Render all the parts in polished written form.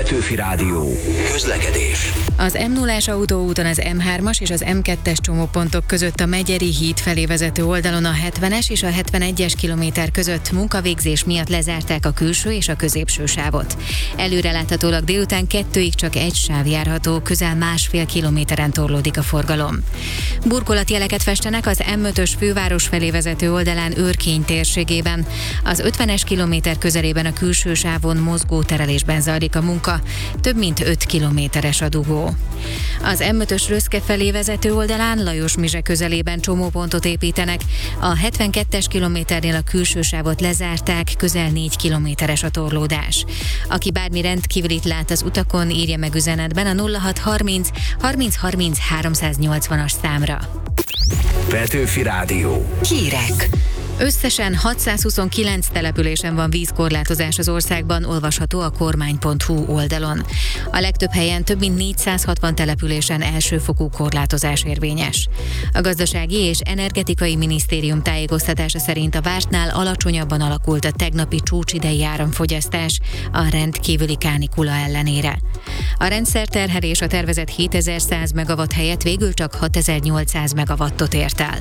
Petőfi Rádió. Közlekedés. Az M0-ás autóúton az M3-as és az M2-es csomópontok között a Megyeri híd felé vezető oldalon a 70-es és a 71-es kilométer között munkavégzés miatt lezárták a külső és a középső sávot. Előreláthatólag délután 2-ig csak egy sáv járható, közel 1,5 kilométeren torlódik a forgalom. Burkolatjeleket festenek az M5-ös főváros felé vezető oldalán Őrkény térségében. Az 50-es kilométer közelében a külső sávon mozgó terelésben zajlik a munka, több mint 5 kilométeres a dugó. Az M5-ös Röszke felé vezető oldalán Lajos-Mizse közelében csomópontot építenek. A 72-es kilométernél a külső sávot lezárták, közel 4 kilométeres a torlódás. Aki bármi rendkívülit lát az utakon, írja meg üzenetben a 0630 30 30 380-as számra. Petőfi Rádió. Hírek. Összesen 629 településen van vízkorlátozás az országban, olvasható a kormány.hu oldalon. A legtöbb helyen több mint 460 településen elsőfokú korlátozás érvényes. A Gazdasági és Energetikai Minisztérium tájékoztatása szerint a vártnál alacsonyabban alakult a tegnapi csúcsidei áramfogyasztás a rendkívüli kánikula ellenére. A rendszerterhelés a tervezett 7100 megawatt helyett végül csak 6800 megawattot ért el.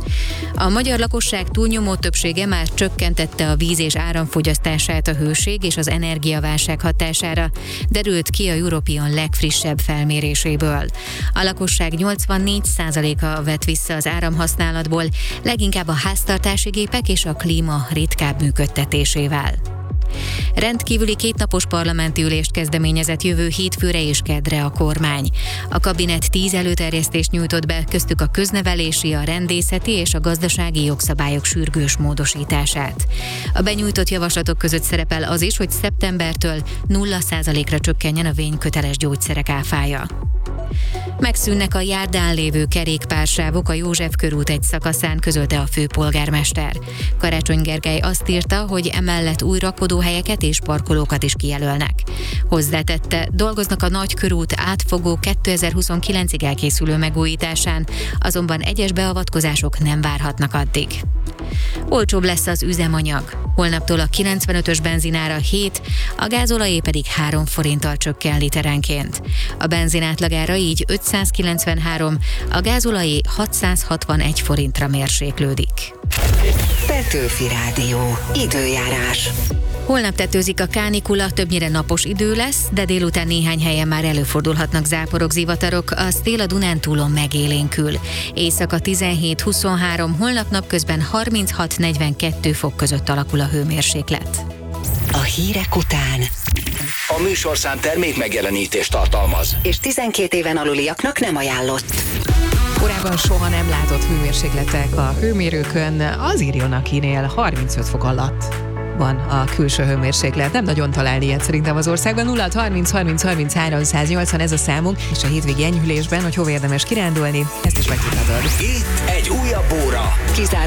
A magyar lakosság túlnyomó többsége már csökkentette a víz- és áramfogyasztását a hőség és az energiaválság hatására, derült ki a European legfrissebb felméréséből. A lakosság 84%-a vett vissza az áramhasználatból, leginkább a háztartási gépek és a klíma ritkább működtetésével. Rendkívüli kétnapos parlamenti ülést kezdeményezett jövő hétfőre és keddre a kormány. A kabinet 10 előterjesztést nyújtott be, köztük a köznevelési, a rendészeti és a gazdasági jogszabályok sürgős módosítását. A benyújtott javaslatok között szerepel az is, hogy szeptembertől 0%-ra csökkenjen a vényköteles gyógyszerek áfája. Megszűnnek a járdán lévő kerékpársávok a József körút egy szakaszán, közölte a főpolgármester. Karácsony Gergely azt írta, hogy emellett új rakodóhelyeket és parkolókat is kijelölnek. Hozzátette, dolgoznak a nagy körút átfogó 2029-ig elkészülő megújításán, azonban egyes beavatkozások nem várhatnak addig. Olcsóbb lesz az üzemanyag. Holnaptól a 95-ös benzinára 7, a gázolajé pedig 3 forinttal csökken literenként. A benzin átlagára így 593, a gázolajé 661 forintra mérséklődik. Petőfi Rádió. Időjárás. Holnap tetőzik a kánikula, többnyire napos idő lesz, de délután néhány helyen már előfordulhatnak záporok, zivatarok, a szél a Dunántúlon megélénkül. Éjszaka 17-23, holnap napközben 36-42 fok között alakul a hőmérséklet. A hírek után. A műsorszám termék megjelenítést tartalmaz. És 12 éven aluliaknak nem ajánlott. Korábban soha nem látott hőmérsékletek a hőmérőkön, az írjon akinél 35 fok alatt van a külső hőmérséklet. Nem nagyon találni ilyet szerintem az országban. 0-30-30-33-180 ez a számunk, és a hétvégi enyhülésben, hogy hova érdemes kirándulni, ezt is megtudhatod. Itt egy újabb óra.